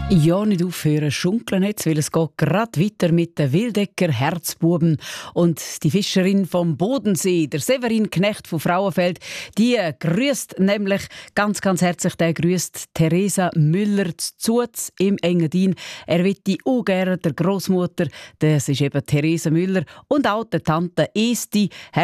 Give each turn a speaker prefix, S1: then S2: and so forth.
S1: Ja, nicht aufhören, schunkeln jetzt, weil es geht gerade weiter mit den Wildecker Herzbuben. Und die Fischerin vom Bodensee, der Severin Knecht von Frauenfeld, die grüßt nämlich ganz, ganz herzlich, der grüßt Theresa Müller zu im Engadin. Er will die auch gerne der Großmutter, das ist eben Theresa Müller, und auch der Tante Esti.